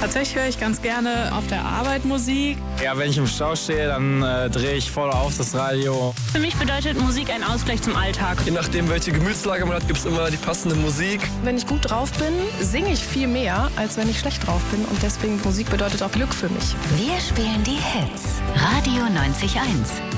Tatsächlich höre ich ganz gerne auf der Arbeit Musik. Ja, wenn ich im Stau stehe, dann drehe ich voll auf das Radio. Für mich bedeutet Musik ein Ausgleich zum Alltag. Je nachdem, welche Gemütslage man hat, gibt es immer die passende Musik. Wenn ich gut drauf bin, singe ich viel mehr, als wenn ich schlecht drauf bin. Und deswegen, Musik bedeutet auch Glück für mich. Wir spielen die Hits. Radio 90.1.